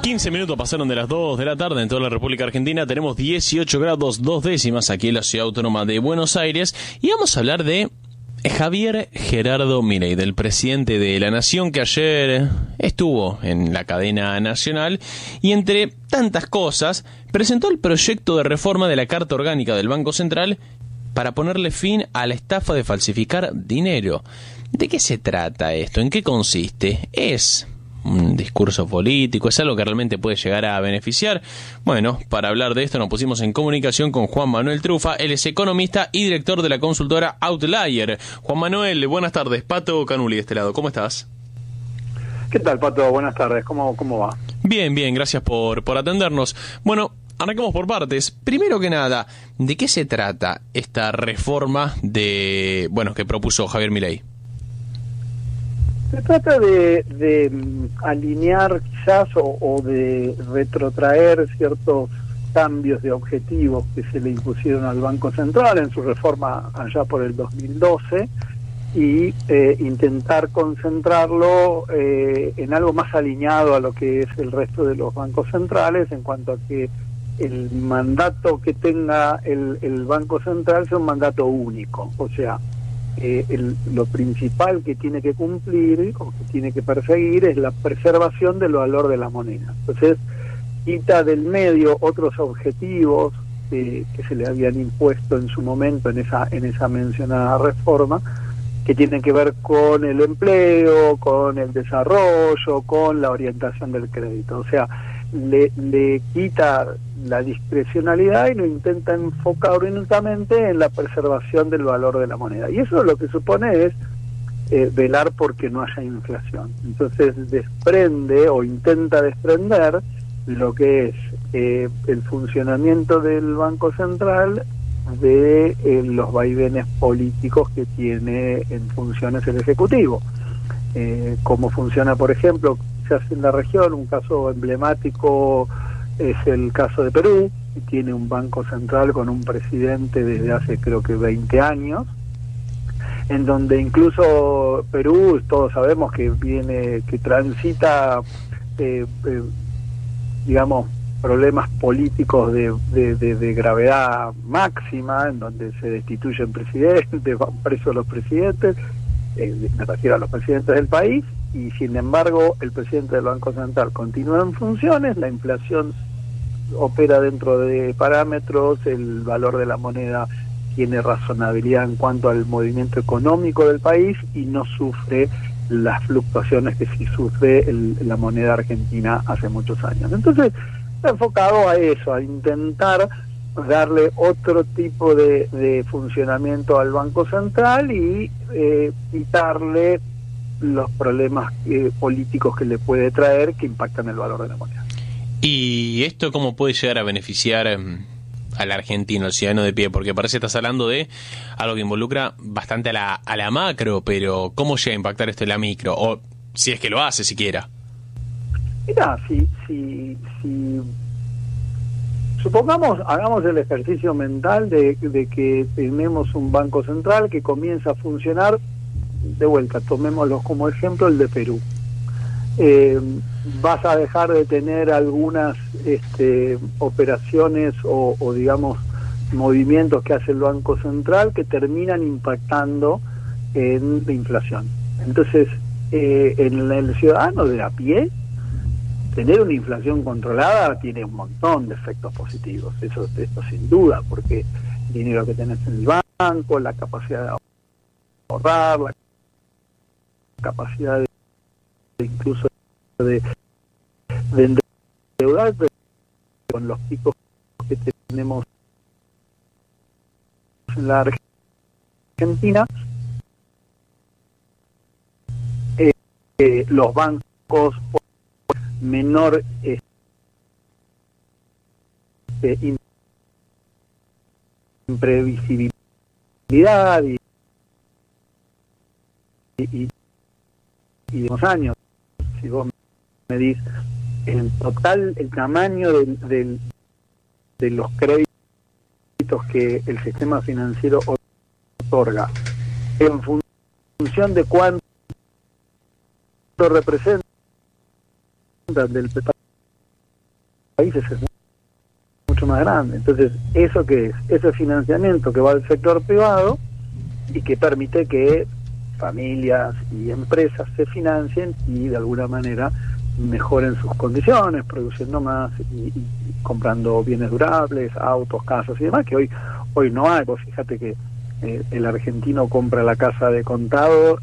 15 minutos pasaron de las 2 de la tarde en toda la República Argentina. Tenemos 18 grados 2 décimas aquí en la ciudad autónoma de Buenos Aires. Y vamos a hablar de Javier Gerardo Milei, del presidente de la Nación, que ayer estuvo en la cadena nacional y, entre tantas cosas, presentó el proyecto de reforma de la Carta Orgánica del Banco Central para ponerle fin a la estafa de falsificar dinero. ¿De qué se trata esto? ¿En qué consiste? ¿Es un discurso político? ¿Es algo que realmente puede llegar a beneficiar? Bueno, para hablar de esto nos pusimos en comunicación con Juan Manuel Trufa. Él es economista y director de la consultora Outlier. Juan Manuel, buenas tardes. Pato Canuli de este lado, ¿cómo estás? ¿Qué tal, Pato? Buenas tardes. ¿Cómo va? Bien, gracias por atendernos. Bueno, arrancamos por partes. Primero que nada, ¿de qué se trata esta reforma que propuso Javier Milei? Se trata de alinear quizás o de retrotraer ciertos cambios de objetivos que se le impusieron al Banco Central en su reforma allá por el 2012 y intentar concentrarlo en algo más alineado a lo que es el resto de los bancos centrales, en cuanto a que el mandato que tenga el Banco Central sea un mandato único, o sea, lo principal que tiene que cumplir o que tiene que perseguir es la preservación del valor de la moneda. Entonces, quita del medio otros objetivos que se le habían impuesto en su momento en esa mencionada reforma, que tienen que ver con el empleo, con el desarrollo, con la orientación del crédito. O sea, le quita la discrecionalidad y lo intenta enfocar únicamente en la preservación del valor de la moneda. Y eso lo que supone es velar porque no haya inflación. Entonces desprende o intenta desprender lo que es el funcionamiento del Banco Central de los vaivenes políticos que tiene en funciones el Ejecutivo. Cómo funciona, por ejemplo, se hace en la región, un caso emblemático es el caso de Perú, que tiene un banco central con un presidente desde hace creo que 20 años, en donde incluso Perú, todos sabemos que transita, digamos, problemas políticos de gravedad máxima, en donde se destituyen presidentes, van presos los presidentes, me refiero a los presidentes del país, y sin embargo el presidente del Banco Central continúa en funciones, la inflación opera dentro de parámetros, el valor de la moneda tiene razonabilidad en cuanto al movimiento económico del país y no sufre las fluctuaciones que sí sufre la moneda argentina hace muchos años. Entonces está enfocado a eso, a intentar darle otro tipo de funcionamiento al Banco Central y quitarle los problemas políticos que le puede traer que impactan el valor de la moneda. ¿Y esto cómo puede llegar a beneficiar al argentino, al ciudadano de pie? Porque parece que estás hablando de algo que involucra bastante a la macro, pero ¿cómo llega a impactar esto en la micro? O si es que lo hace siquiera. Mira, si supongamos, hagamos el ejercicio mental de que tenemos un banco central que comienza a funcionar, de vuelta, tomémoslo como ejemplo el de Perú. Vas a dejar de tener algunas operaciones o digamos movimientos que hace el Banco Central que terminan impactando en la inflación. Entonces, en el ciudadano de a pie, tener una inflación controlada tiene un montón de efectos positivos, esto sin duda, porque el dinero que tenés en el banco, la capacidad de ahorrar, la capacidad de incluso de endeudar, con los picos que tenemos en la Argentina, los bancos menor imprevisibilidad y de unos años, si vos medís en total el tamaño de los créditos que el sistema financiero otorga en función de cuánto representa del países es mucho más grande. Entonces, ¿eso qué es? Ese financiamiento que va al sector privado y que permite que familias y empresas se financien y de alguna manera mejoren sus condiciones, produciendo más y comprando bienes durables, autos, casas y demás, que hoy no hay. Pues fíjate que el argentino compra la casa de contado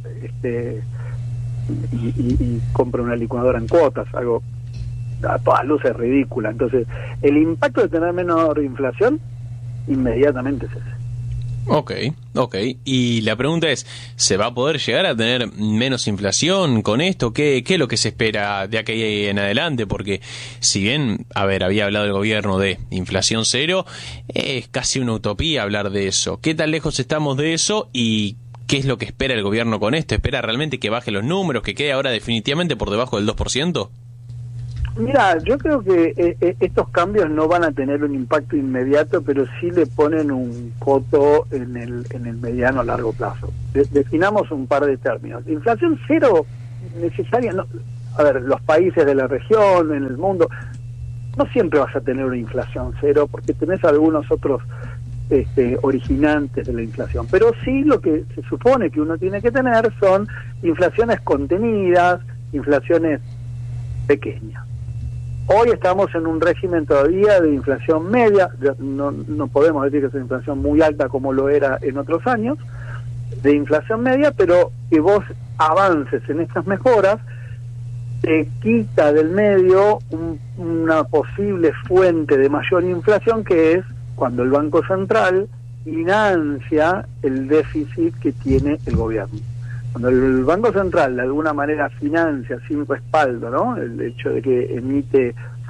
y compra una licuadora en cuotas, algo a todas luces ridícula. Entonces, el impacto de tener menor inflación inmediatamente es ese. Ok. Y la pregunta es, ¿se va a poder llegar a tener menos inflación con esto? ¿Qué es lo que se espera de aquí en adelante? Porque si bien, había hablado el gobierno de inflación cero, es casi una utopía hablar de eso. ¿Qué tan lejos estamos de eso y qué es lo que espera el gobierno con esto? ¿Espera realmente que baje los números, que quede ahora definitivamente por debajo del 2%? Mira, yo creo que estos cambios no van a tener un impacto inmediato, pero sí le ponen un coto en el mediano a largo plazo. Definamos un par de términos. Inflación cero necesaria, no, a ver, los países de la región, en el mundo, no siempre vas a tener una inflación cero, porque tenés algunos otros originantes de la inflación, pero sí lo que se supone que uno tiene que tener son inflaciones contenidas, inflaciones pequeñas. Hoy estamos en un régimen todavía de inflación media, no podemos decir que es una inflación muy alta como lo era en otros años, de inflación media, pero que vos avances en estas mejoras te quita del medio una posible fuente de mayor inflación, que es cuando el Banco Central financia el déficit que tiene el gobierno. Cuando el Banco Central de alguna manera financia sin respaldo, ¿no?, el hecho de que emite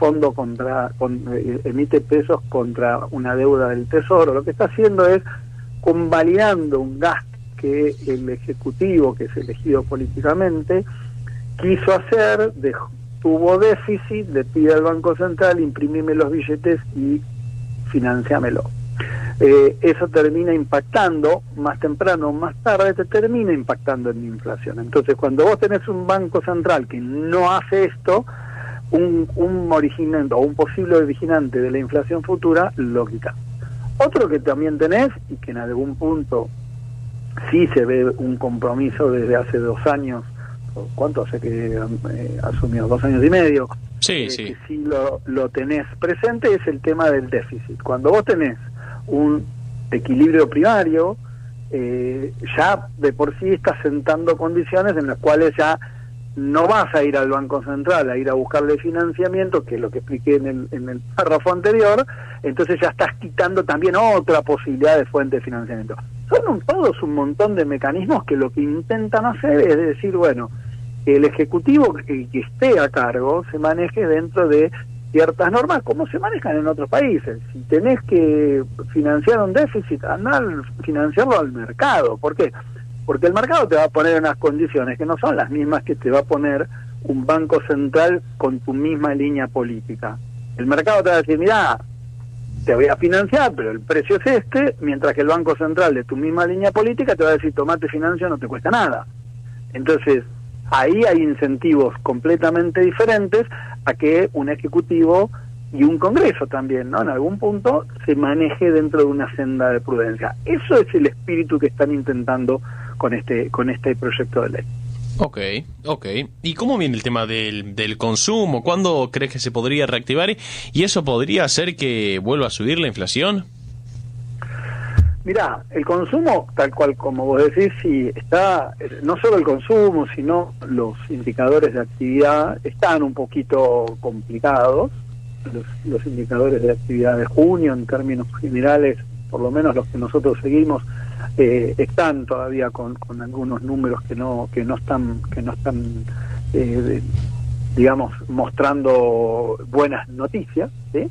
emite pesos contra una deuda del Tesoro, lo que está haciendo es convalidando un gasto que el Ejecutivo, que es elegido políticamente, quiso hacer, tuvo déficit, le pide al Banco Central: imprimime los billetes y financiamelo. Eso termina impactando, más temprano o más tarde, te termina impactando en la inflación. Entonces, cuando vos tenés un Banco Central que no hace esto, un originante o un posible originante de la inflación futura lo quita. Otro que también tenés, y que en algún punto sí se ve un compromiso desde hace 2 años, ¿cuánto hace que asumió? 2 años y medio. Sí. Que sí lo tenés presente, es el tema del déficit. Cuando vos tenés un equilibrio primario, ya de por sí estás sentando condiciones en las cuales ya no vas a ir al Banco Central a ir a buscarle financiamiento, que es lo que expliqué en el párrafo anterior. Entonces ya estás quitando también otra posibilidad de fuente de financiamiento. Son todos un montón de mecanismos que lo que intentan hacer es decir, bueno, que el Ejecutivo que esté a cargo se maneje dentro de ciertas normas como se manejan en otros países. Si tenés que financiar un déficit, andá a financiarlo al mercado. ¿Por qué? Porque el mercado te va a poner unas condiciones que no son las mismas que te va a poner un banco central con tu misma línea política. El mercado te va a decir: mirá, te voy a financiar, pero el precio es este, mientras que el Banco Central de tu misma línea política te va a decir: tomate financio, no te cuesta nada. Entonces, ahí hay incentivos completamente diferentes a que un ejecutivo y un Congreso también, ¿no?, en algún punto se maneje dentro de una senda de prudencia. Eso es el espíritu que están intentando con este proyecto de ley. Ok. ¿Y cómo viene el tema del consumo? ¿Cuándo crees que se podría reactivar? ¿Y eso podría hacer que vuelva a subir la inflación? Mirá, el consumo, tal cual como vos decís, sí, está, no solo el consumo, sino los indicadores de actividad están un poquito complicados. Los indicadores de actividad de junio, en términos generales, por lo menos los que nosotros seguimos, están todavía con algunos números que no están digamos, mostrando buenas noticias, ¿sí?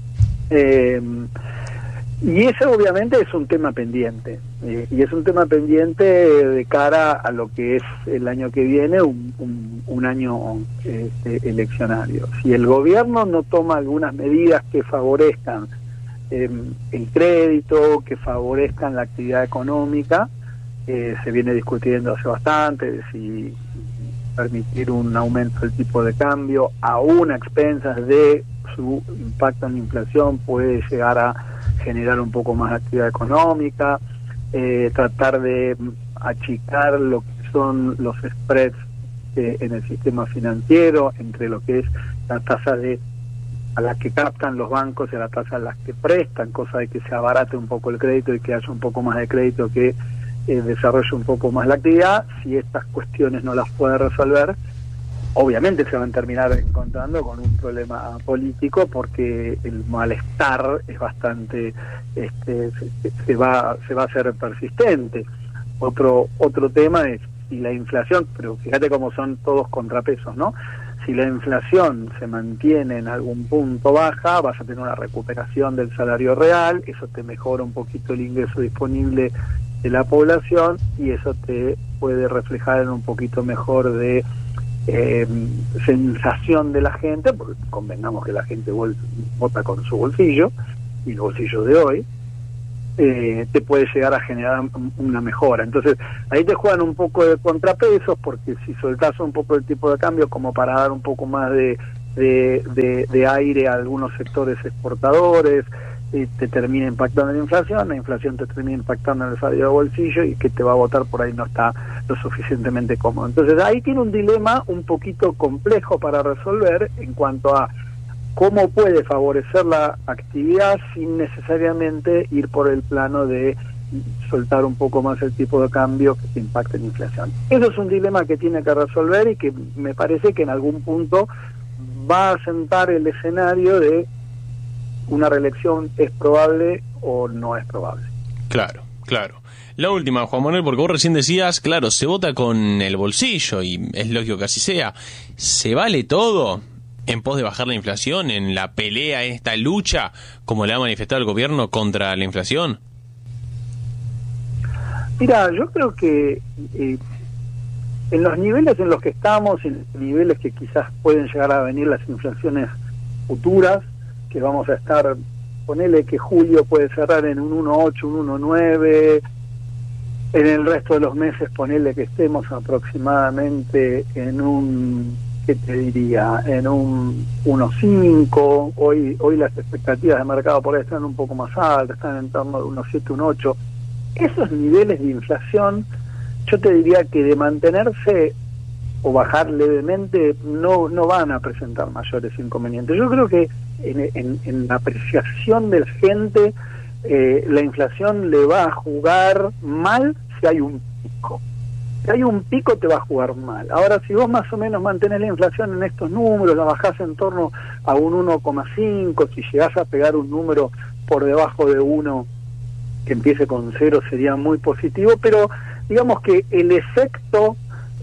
Y ese obviamente es un tema pendiente, y es un tema pendiente de cara a lo que es el año que viene, un año eleccionario. Si el gobierno no toma algunas medidas que favorezcan el crédito, que favorezcan la actividad económica, se viene discutiendo hace bastante de si permitir un aumento del tipo de cambio, aún a expensas de su impacto en la inflación, puede llegar a generar un poco más de actividad económica, tratar de achicar lo que son los spreads en el sistema financiero, entre lo que es la tasa a la que captan los bancos y a la tasa a las que prestan, cosa de que se abarate un poco el crédito y que haya un poco más de crédito que desarrolle un poco más la actividad. Si estas cuestiones no las puede resolver, obviamente se van a terminar encontrando con un problema político, porque el malestar es bastante, se va a hacer persistente. Otro tema es si la inflación, pero fíjate cómo son todos contrapesos, ¿no? Si la inflación se mantiene en algún punto baja, vas a tener una recuperación del salario real, eso te mejora un poquito el ingreso disponible de la población y eso te puede reflejar en un poquito mejor de sensación de la gente, porque convengamos que la gente vota con su bolsillo y los bolsillos de hoy, te puede llegar a generar una mejora. Entonces ahí te juegan un poco de contrapesos, porque si soltás un poco el tipo de cambio como para dar un poco más de aire a algunos sectores exportadores, te termina impactando en la inflación te termina impactando en el salario de bolsillo, y que te va a votar por ahí no está lo suficientemente cómodo. Entonces ahí tiene un dilema un poquito complejo para resolver en cuanto a cómo puede favorecer la actividad sin necesariamente ir por el plano de soltar un poco más el tipo de cambio que te impacte en la inflación. Eso es un dilema que tiene que resolver y que me parece que en algún punto va a sentar el escenario de una reelección es probable o no es probable. Claro. La última, Juan Manuel, porque vos recién decías, claro, se vota con el bolsillo y es lógico que así sea. ¿Se vale todo en pos de bajar la inflación, en la pelea, esta lucha, como le ha manifestado el gobierno contra la inflación? Mira, yo creo que en los niveles en los que estamos, en niveles que quizás pueden llegar a venir las inflaciones futuras, que vamos a estar, ponele que julio puede cerrar en un 1.8, un 1.9, en el resto de los meses ponele que estemos aproximadamente en un, ¿qué te diría?, en un 1.5, hoy las expectativas de mercado por ahí están un poco más altas, están en torno de 1.7, 1.8, esos niveles de inflación, yo te diría que de mantenerse o bajar levemente no van a presentar mayores inconvenientes. Yo creo que en la apreciación de la gente, la inflación le va a jugar mal si hay un pico. Si hay un pico te va a jugar mal. Ahora, si vos más o menos mantenés la inflación en estos números, la bajás en torno a un 1,5, si llegás a pegar un número por debajo de 1 que empiece con 0 sería muy positivo, pero digamos que el efecto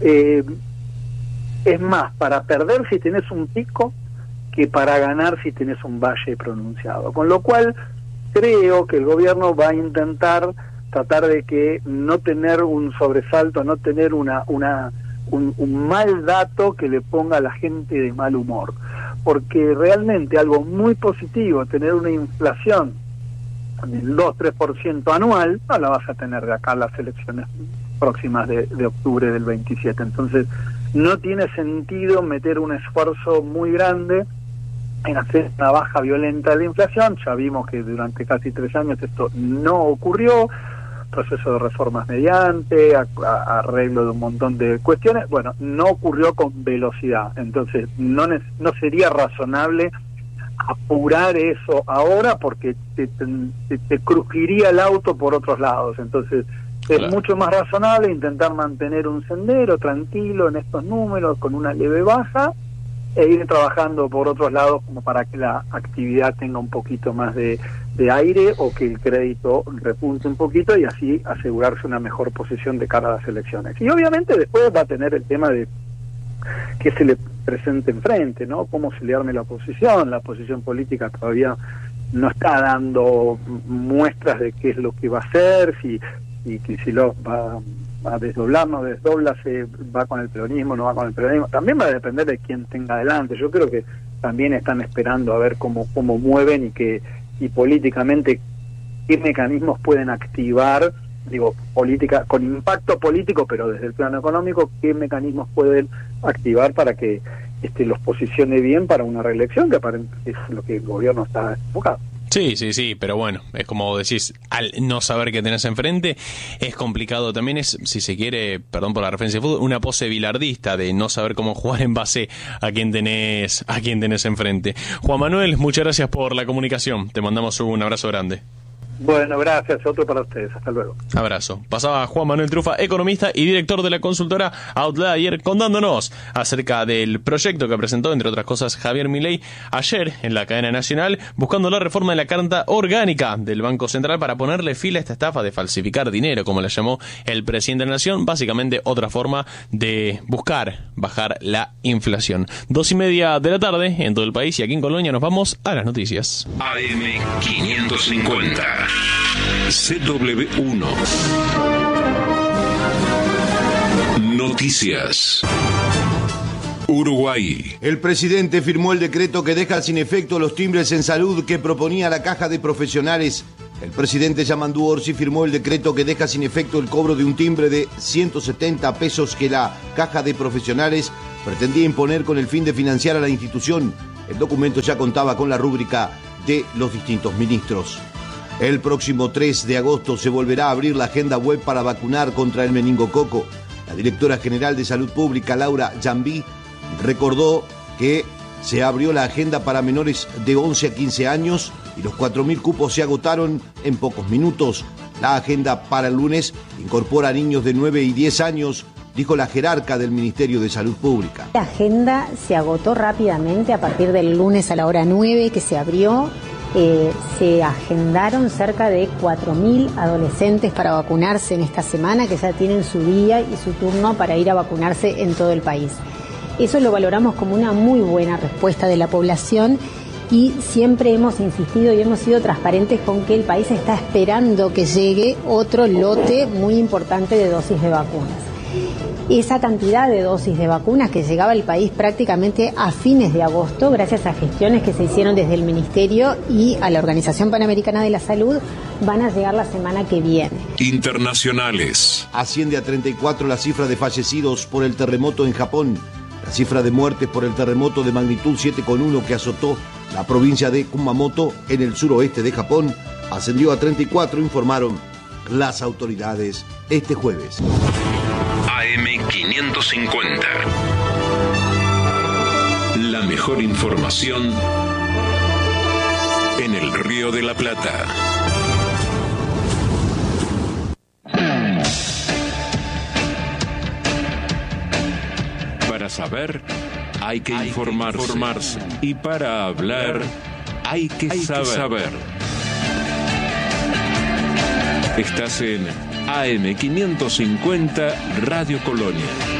es más para perder si tenés un pico que para ganar si tenés un valle pronunciado. Con lo cual, creo que el gobierno va a intentar tratar de que no tener un sobresalto, no tener un mal dato que le ponga a la gente de mal humor. Porque realmente algo muy positivo, tener una inflación del 2-3% anual, no la vas a tener de acá a las elecciones próximas de octubre del 27. Entonces, no tiene sentido meter un esfuerzo muy grande en hacer una baja violenta de la inflación. Ya vimos que durante casi 3 años esto no ocurrió, proceso de reformas mediante, arreglo de un montón de cuestiones, bueno, no ocurrió con velocidad. Entonces, no sería razonable apurar eso ahora, porque te crujiría el auto por otros lados. Entonces, es mucho más razonable intentar mantener un sendero tranquilo en estos números con una leve baja e ir trabajando por otros lados como para que la actividad tenga un poquito más de aire o que el crédito repunte un poquito y así asegurarse una mejor posición de cara a las elecciones. Y obviamente después va a tener el tema de que se le presente enfrente, ¿no? Cómo se le arme la posición política todavía no está dando muestras de qué es lo que va a hacer, si lo va a desdoblar, no desdobla, se va con el peronismo, no va con el peronismo, también va a depender de quién tenga adelante. Yo creo que también están esperando a ver cómo mueven y políticamente qué mecanismos pueden activar política con impacto político, pero desde el plano económico, qué mecanismos pueden activar para que los posicione bien para una reelección, que aparentemente es lo que el gobierno está enfocado. Sí, pero bueno, es como decís, al no saber qué tenés enfrente, es complicado. También es, si se quiere, perdón por la referencia de fútbol, una pose bilardista de no saber cómo jugar en base a quién tenés enfrente. Juan Manuel, muchas gracias por la comunicación. Te mandamos un abrazo grande. Bueno, gracias. Otro para ustedes. Hasta luego. Abrazo. Pasaba Juan Manuel Trufa, economista y director de la consultora Outlier, contándonos acerca del proyecto que presentó, entre otras cosas, Javier Milei ayer en la cadena nacional, buscando la reforma de la Carta Orgánica del Banco Central para ponerle fin a esta estafa de falsificar dinero, como la llamó el presidente de la Nación. Básicamente otra forma de buscar bajar la inflación. 2:30 de la tarde en todo el país, y aquí en Colonia nos vamos a las noticias. AM550 CW1 Noticias. Uruguay. El presidente firmó el decreto que deja sin efecto los timbres en salud que proponía la Caja de Profesionales. El presidente Yamandú Orsi firmó el decreto que deja sin efecto el cobro de un timbre de 170 pesos que la Caja de Profesionales pretendía imponer con el fin de financiar a la institución. El documento ya contaba con la rúbrica de los distintos ministros. El próximo 3 de agosto se volverá a abrir la agenda web para vacunar contra el meningococo. La directora general de Salud Pública, Laura Jambí, recordó que se abrió la agenda para menores de 11 a 15 años y los 4.000 cupos se agotaron en pocos minutos. La agenda para el lunes incorpora a niños de 9 y 10 años, dijo la jerarca del Ministerio de Salud Pública. La agenda se agotó rápidamente a partir del lunes a la hora 9 que se abrió. Se agendaron cerca de 4.000 adolescentes para vacunarse en esta semana, que ya tienen su día y su turno para ir a vacunarse en todo el país. Eso lo valoramos como una muy buena respuesta de la población, y siempre hemos insistido y hemos sido transparentes con que el país está esperando que llegue otro lote muy importante de dosis de vacunas. Esa cantidad de dosis de vacunas que llegaba al país prácticamente a fines de agosto, gracias a gestiones que se hicieron desde el Ministerio y a la Organización Panamericana de la Salud, van a llegar la semana que viene. Internacionales. Asciende a 34 la cifra de fallecidos por el terremoto en Japón. La cifra de muertes por el terremoto de magnitud 7,1 que azotó la provincia de Kumamoto en el suroeste de Japón ascendió a 34, informaron las autoridades este jueves. AM550. La mejor información en el Río de la Plata. Para saber, hay que informarse. Y para hablar, hay que saber. Estás en AM550 Radio Colonia.